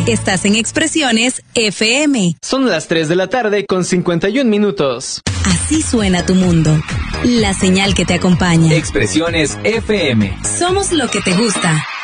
Estás en Expresiones FM. Son las 3 de la tarde con 51 minutos. Así suena tu mundo. La señal que te acompaña. Expresiones FM. Somos lo que te gusta.